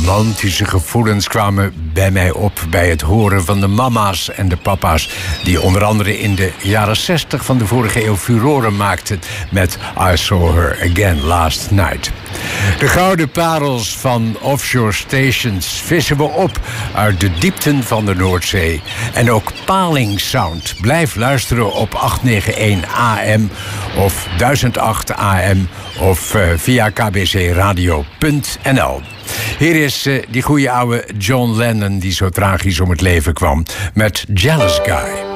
romantische gevoelens kwamen bij mij op bij het horen van de mama's en de papa's die onder andere in de jaren 60 van de vorige eeuw furoren maakten met I Saw Her Again Last Night. De gouden parels van offshore stations vissen we op uit de diepten van de Noordzee. En ook Paling Sound. Blijf luisteren op 891 AM of 1008 AM of via kbcradio.nl. Hier is die goede oude John Lennon die zo tragisch om het leven kwam met Jealous Guy.